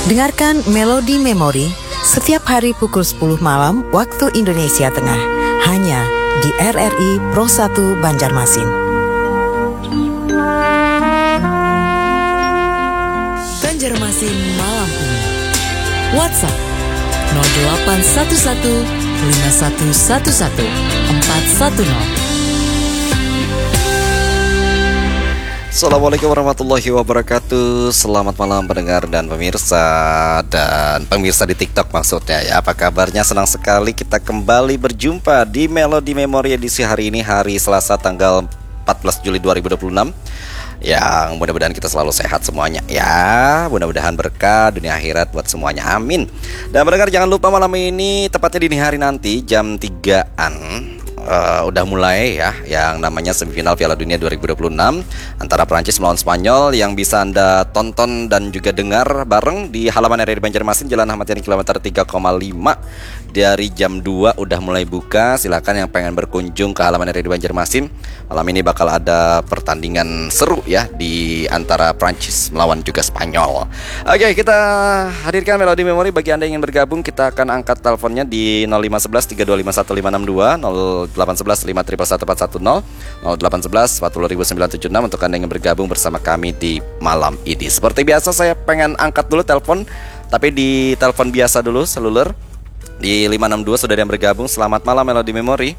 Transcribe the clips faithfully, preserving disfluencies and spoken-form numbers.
Dengarkan Melodi Memori setiap hari pukul sepuluh malam waktu Indonesia Tengah, hanya di R R I Pro satu Banjarmasin. Banjarmasin malam ini. WhatsApp nol delapan satu satu lima satu satu satu empat satu nol. Assalamualaikum warahmatullahi wabarakatuh. Selamat malam pendengar dan pemirsa, dan pemirsa di TikTok maksudnya ya. Apa kabarnya? Senang sekali kita kembali berjumpa di Melodi Memori edisi hari ini, hari Selasa tanggal empat belas Juli dua ribu dua puluh enam. Yang mudah-mudahan kita selalu sehat semuanya ya. Mudah-mudahan berkah dunia akhirat buat semuanya, amin. Dan pendengar jangan lupa malam ini, tepatnya dini hari nanti jam tigaan Uh, udah mulai ya yang namanya semifinal Piala Dunia dua ribu dua puluh enam antara Prancis melawan Spanyol, yang bisa Anda tonton dan juga dengar bareng di halaman R R I Banjarmasin, Jalan Ahmad Yani kilometer tiga koma lima. Dari jam dua udah mulai buka. Silakan yang pengen berkunjung ke halaman R R I Banjarmasin. Malam ini bakal ada pertandingan seru ya di antara Prancis melawan juga Spanyol. Oke, kita hadirkan Melodi Memori. Bagi Anda yang ingin bergabung, kita akan angkat teleponnya di nol lima satu satu tiga dua lima satu lima enam dua, nol delapan satu satu lima satu satu empat satu nol, nol delapan satu satu empat nol sembilan tujuh enam untuk Anda yang bergabung bersama kami di malam ini. Seperti biasa saya pengen angkat dulu telepon, tapi di telepon biasa dulu, seluler di lima enam dua sudah ada yang bergabung. Selamat malam Melodi Memori.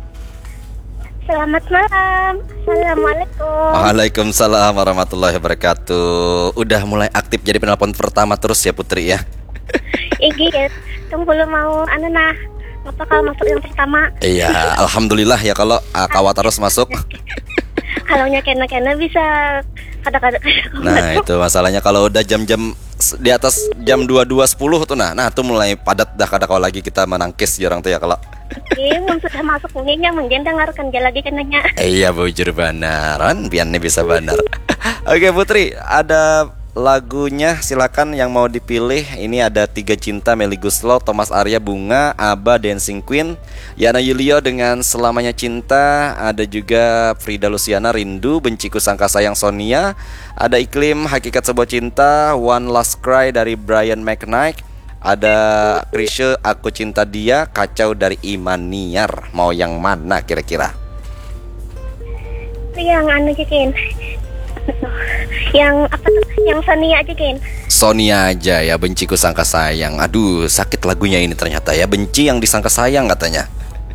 Selamat malam. Assalamualaikum. Waalaikumsalam warahmatullahi wabarakatuh. Udah mulai aktif jadi penelpon pertama terus ya Putri ya. Iya, tunggu belum mau anu nah. Apa kalau masuk yang pertama? Iya, alhamdulillah ya kalau uh, kawat terus masuk. Kalau nya kena-kena bisa kadang-kadang. Nah, itu masalahnya kalau udah jam-jam di atas jam dua puluh dua sepuluh tuh nah. Nah, tuh mulai padat dah kada kalau lagi kita menangkis jarang tuh ya kalau. Iya, mun sudah masuk nya mungkin dengarkan dia lagi kenanya. Iya, bujur banaran, biarnya bisa benar. Oke, Putri, ada lagunya silakan yang mau dipilih. Ini ada Tiga Cinta Melly Goeslaw, Thomas Arya Bunga, Aba Dancing Queen, Yana Yulio dengan Selamanya Cinta, ada juga Frida Luciana Rindu, Benciku Sangka Sayang Sonia, ada Iklim Hakikat Sebuah Cinta, One Last Cry dari Brian McKnight, ada Krisye Aku Cinta Dia, Kacau dari Imaniar. Mau yang mana kira-kira? Yang anu jikin. Yang apa tuh? Yang Sonia aja kan? Sonia aja ya, Benciku Sangka Sayang. Aduh, sakit lagunya ini ternyata ya. Benci yang disangka sayang katanya.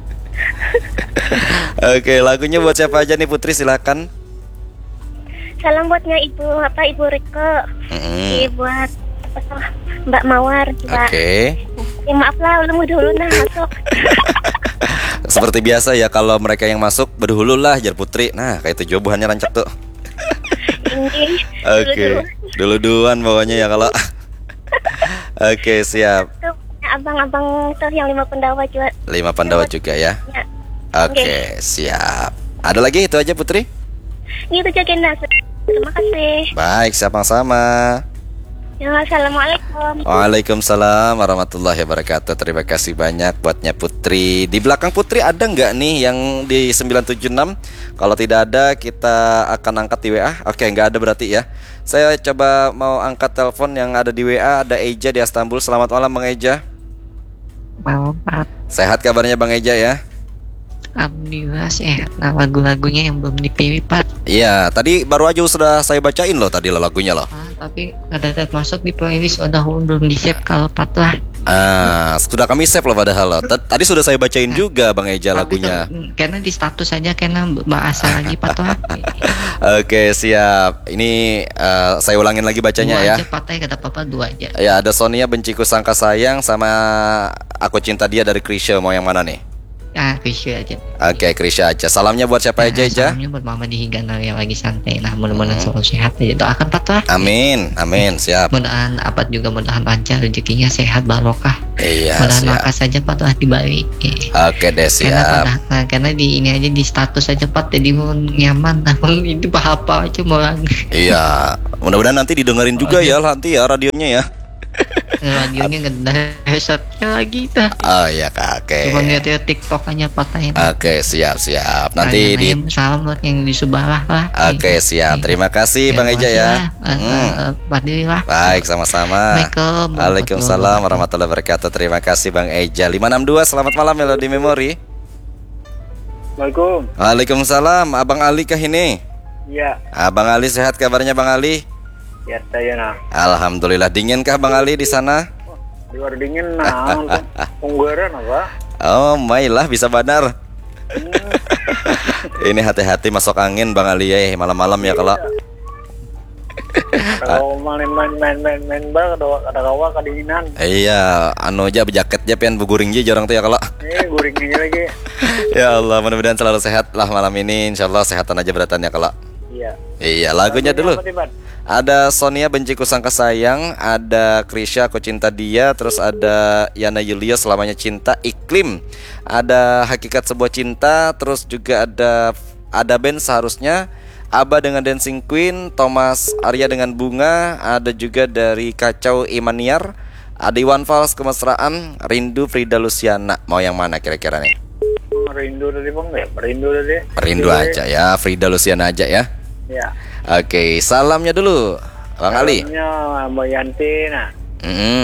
Oke, lagunya buat siapa aja nih Putri, silakan. Salam buatnya Ibu apa Ibu Rike. Mm-hmm. Buat apa tuh? Mbak Mawar juga. Oke. Ya, maaf lah, ulang dulu nah masuk. Seperti biasa ya, kalau mereka yang masuk berdahulu lah jar Putri. Nah, kayak itu jawabannya rancak tuh. Oke, okay. Dulu-duluan pokoknya ya kalau. Oke, okay, siap. Abang-abang tuh yang lima pendawa juga. Lima pendawa juga ya. ya. Oke, okay, okay. Siap. Ada lagi itu aja Putri? Itu aja Kena. Terima kasih. Baik, siapa sama? Ya, assalamualaikum. Waalaikumsalam warahmatullahi wabarakatuh. Terima kasih banyak buatnya Putri. Di belakang Putri ada nggak nih yang di sembilan tujuh enam? Kalau tidak ada, kita akan angkat di W A. Oke, nggak ada berarti ya. Saya coba mau angkat telepon yang ada di W A. Ada Eja di Istanbul. Selamat malam Bang Eja. Malam Pak. Sehat kabarnya Bang Eja ya? Alhamdulillah sehat. Nah, lagu-lagunya yang belum dipilih Pak. Iya, tadi baru aja sudah saya bacain loh tadi lah lagunya loh. Ah, tapi ada masuk di playlist udah belum di save kalau Pak lah. Ah, sudah kami save loh padahal loh. Tadi sudah saya bacain juga Bang Eja lagunya. Karena di status saja karena bahasa lagi Pak lah. Oke, siap. Ini uh, saya ulangin lagi bacanya dua ya. Aja, Pak, kata Papa dua aja. Ya, ada Sonia Benciku Sangka Sayang sama Aku Cinta Dia dari Krisye. Mau yang mana nih? Ah, Krisye aja. Oke, okay, Krisye aja. Salamnya buat siapa nah, aja, Eja? Salamnya buat Mama di Higana yang lagi santai. Nah, mudah-mudahan hmm. selalu sehat aja. Doakan Pak lah. Amin, amin, siap. Mudah-mudahan apa juga mudahan lancar rezekinya, sehat barokah. Iya, mudahan makan saja Pak lah di Bali. Oke okay, deh, siap. Karena, nah, karena di ini aja di status aja Pak, jadi nyaman. Namun itu apa aja mau. Iya, mudah-mudahan nanti didengerin juga oh, ya nanti ya radionya ya. radionya nggak ada headsetnya lagi dah. Oh iya kak, oke. Cuma lihat ya TikTok hanya patahin. Oke siap siap. Nanti di salam buat yang di sebelah lah. Oke siap. Terima kasih Bang Eja ya. Hmm. Lah. Baik sama-sama. Waalaikumsalam warahmatullahi wabarakatuh. Terima kasih Bang Eja. lima enam dua selamat malam Melodi Memori. Assalamualaikum. Waalaikumsalam. Abang Ali kah ini? Iya. Abang Ali sehat kabarnya Bang Ali? Ya saya nah. Alhamdulillah. Dinginkah Bang Ali di sana? Oh, di luar dingin nah. Unggaran apa? Oh, mailah bisa benar. Hmm. Ini hati-hati masuk angin Bang Ali ya malam-malam ya kalau. Kalau main main main main main bar ada kawa kedinginan. Iya, anu aja berjaketnya pian buguring je orang tuh ya kalau. Eh, guring ini lagi. Ya Allah, mudah-mudahan selalu sehat lah malam ini. Insyaallah sehatan aja beratannya kalau. Iya. Iya, lagunya dulu. Ada Sonia Benci Kusangka Sayang, ada Krisya Aku Cinta Dia, terus ada Yana Yulia Selamanya Cinta, Iklim, ada Hakikat Sebuah Cinta, terus juga ada ada band Seharusnya, Aba dengan Dancing Queen, Thomas Arya dengan Bunga, ada juga dari Kacau Imaniar, ada Iwan Fals Kemesraan, Rindu Frida Luciana. Mau yang mana kira-kira nih? Rindu dari Bang ya, Rindu dari. Rindu aja ya, Frida Luciana aja ya. Ya. Oke, salamnya dulu Bang Ali. Salamnya Mbak Yanti nah. Mm-hmm.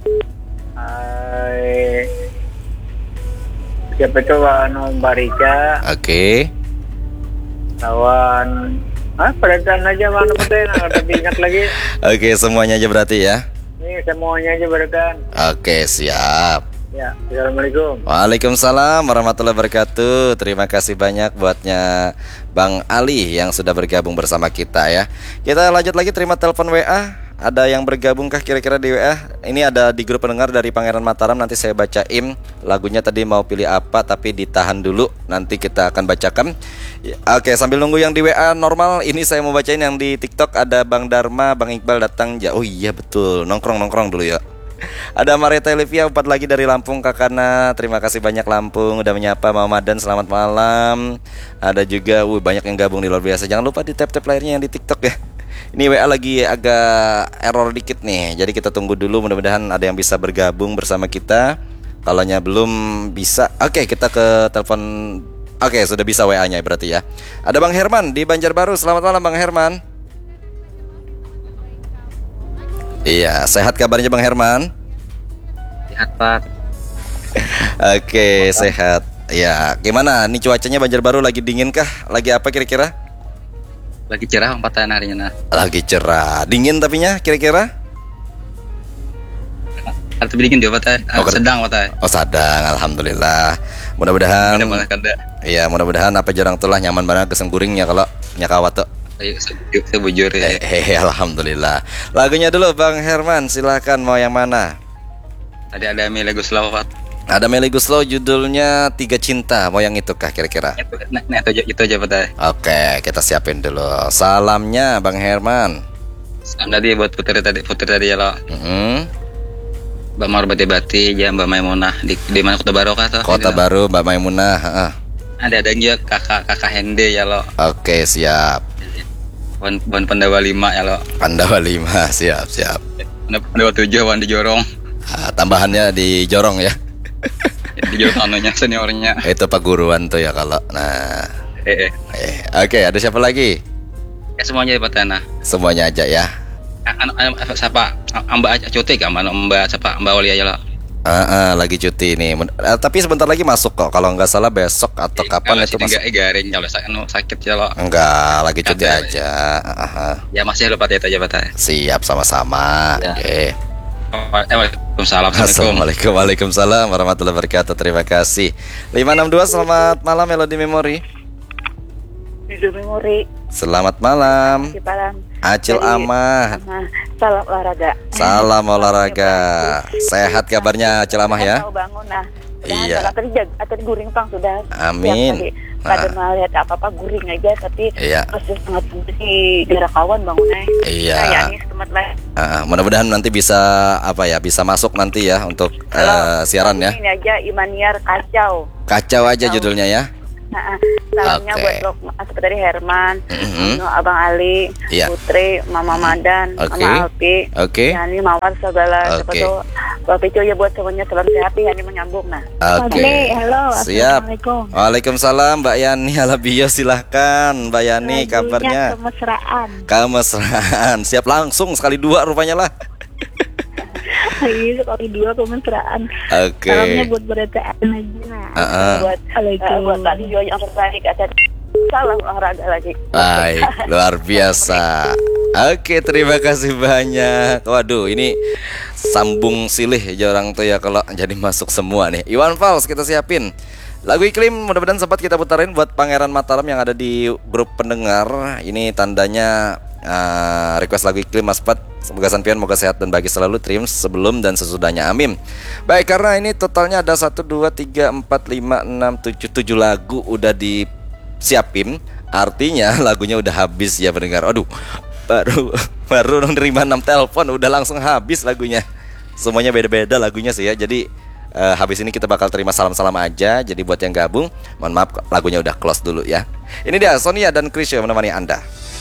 Hai. Siapa itu anu Mbak Rika? Oke. Lawan ah perhatian aja mana betul nah, tapi ingat lagi. Oke, semuanya aja berarti ya. Ini semuanya aja berhatian. Oke, siap. Ya, assalamualaikum. Waalaikumsalam warahmatullahi wabarakatuh. Terima kasih banyak buatnya Bang Ali yang sudah bergabung bersama kita ya. Kita lanjut lagi terima telepon W A. Ada yang bergabungkah kira-kira di W A? Ini ada di grup pendengar dari Pangeran Mataram. Nanti saya bacain lagunya tadi mau pilih apa, tapi ditahan dulu. Nanti kita akan bacakan. Oke, sambil nunggu yang di W A normal, ini saya mau bacain yang di TikTok. Ada Bang Dharma, Bang Iqbal datang. Oh iya betul, nongkrong-nongkrong dulu ya. Ada Marieta Olivia empat lagi dari Lampung Kakana. Terima kasih banyak Lampung udah menyapa. Mamadan selamat malam. Ada juga uh, banyak yang gabung di luar biasa. Jangan lupa di tap-tap layarnya yang di TikTok ya. Ini W A lagi agak error dikit nih. Jadi kita tunggu dulu, mudah-mudahan ada yang bisa bergabung bersama kita. Kalaunya belum bisa, oke kita ke telepon. Oke, sudah bisa W A-nya berarti ya. Ada Bang Herman di Banjarbaru. Selamat malam Bang Herman. Iya, sehat kabarnya Bang Herman? Sehat Pak. Oke, sehat. Ya, gimana? Nih cuacanya Banjarbaru lagi dingin kah? Lagi apa kira-kira? Lagi cerah empatan harinya nah. Lagi cerah. Dingin tapinya kira-kira? Arti dingin dia Pak. Oh, sedang Pak. Oh, sedang. Alhamdulillah. Mudah-mudahan. Iya, mudah-mudahan apa jarang telah nyaman banget kesengguringnya kalau nyakawat tuh. Ayo, saya bujur ya. Hehehe, alhamdulillah. Lagunya dulu Bang Herman, silakan mau yang mana? Tadi ada Meli Guslow Pak. Ada Meli Guslow judulnya Tiga Cinta. Mau yang itu kah kira-kira? Nah, nah itu, itu aja Pak. Oke, kita siapin dulu. Salamnya Bang Herman. Salam tadi buat putri tadi, putri tadi ya lo. Mm-hmm. Mbak Mar Bati-Bati, ya Mbak Maimunah di, di mana Kota Baru kah? Kota Baru Mbak Maimunah. Uh. Ada ada juga kakak kakak Hende ya lo. Oke, siap. Wan, wan Pandawa lima ya lo. Pandawa lima, siap siap. Pandawa tujuh wan di Jorong. Ah, tambahannya di Jorong ya. Di Jorong anunya seniornya. Itu Pak Guruan tuh ya kalau. Nah. Eh. eh. eh Oke, ada siapa lagi? Ya semuanya Pak Tanah. Semuanya aja ya. Anu siapa? Mbak cuti kan? Mbak siapa? Mbak Walia ya lo. Uh, uh, lagi cuti nih, uh, tapi sebentar lagi masuk kok. Kalau nggak salah besok atau eh, kapan itu masuk? Enggak garing kalau anu sakit ya lo. Enggak, lagi cuti Kata, aja. Uh, uh. Ya masih lupa ya aja Pak. Siap sama-sama. Ya. Oke. Okay. Waalaikumsalam. Assalamualaikum warahmatullahi wabarakatuh. Terima kasih. lima enam dua selamat malam Melodi Memori. Melodi Memori. Selamat malam. Acil Amah. Salam olahraga. Salam olahraga. Sehat kabarnya Acil Amah ya? Mau bangun nah. Iya. Tadi tadi guring Pang sudah. Amin. Pada nah. melihat apa-apa guring aja tapi iya. masih sangat di daerah kawan bangunnya. Iya. Kayak ini tempat lain. Uh, mudah-mudahan nanti bisa apa ya? Bisa masuk nanti ya untuk uh, siaran ya. Ini aja Imaniar kacau. Kacau aja kacau. Judulnya ya. Nah, salamnya Oke. buat Lok, seperti Herman, Mhm. Abang Ali, Iya. Putri, Mama Madan, Oke. Mama Alpi, Oke. Yani Mawar segala. Siapa Oke. tuh Bapak Picu ya buat semuanya salam sehat, Yani menyambung nah. Oke. halo, Siap. assalamualaikum. Waalaikumsalam Mbak Yani Alabio, silahkan Mbak Yani kabarnya. Kemesraan. Kemesraan. Siap langsung sekali dua rupanya lah. Iya, kali dua kemesraan. Oke. Salamnya buat berita aja. Heeh. Buat uh, buat Kak Dio yang terbaik, ada salam olahraga lagi. Baik, luar biasa. Oke, terima kasih banyak. Waduh, ini sambung silih aja orang tuh ya kalau jadi masuk semua nih. Iwan Fals kita siapin. Lagu iklim mudah-mudahan sempat kita putarin buat Pangeran Mataram yang ada di grup pendengar. Ini tandanya uh, request lagu iklim Mas Pat. Semoga Sanpian, semoga sehat dan bahagia selalu. Trims sebelum dan sesudahnya, amin. Baik, karena ini totalnya ada satu, dua, tiga, empat, lima, enam, tujuh, tujuh lagu udah disiapin. Artinya lagunya udah habis ya pendengar. Aduh, baru baru nerima enam telepon udah langsung habis lagunya. Semuanya beda-beda lagunya sih ya. Jadi uh, habis ini kita bakal terima salam-salam aja. Jadi buat yang gabung, mohon maaf lagunya udah close dulu ya. Ini dia Sonia dan Chris yang menemani Anda.